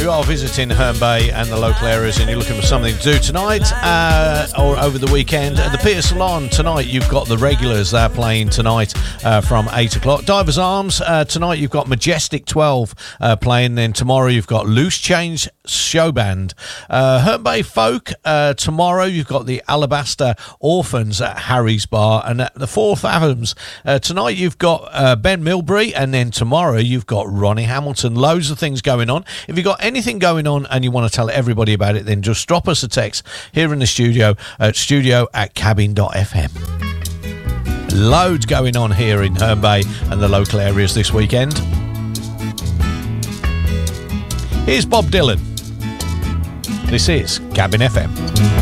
you are visiting Herne Bay and the local areas and you're looking for something to do tonight or over the weekend, at the Peter Salon tonight you've got the Regulars. They're playing tonight from 8 o'clock. Divers Arms, tonight you've got Majestic 12 playing. Then tomorrow you've got Loose Change Show Band. Herne Bay Folk, tomorrow you've got the Alabaster Orphans at Harry's Bar. And at the Fourth Adams, tonight you've got Ben Milbury, and then tomorrow you've got Ronnie Hamilton. Loads of things going on. If you've got anything going on and you want to tell everybody about it, then just drop us a text here in the studio at studio@cabin.fm. Loads going on here in Herne Bay and the local areas this weekend. Here's Bob Dylan. This is Cabin FM.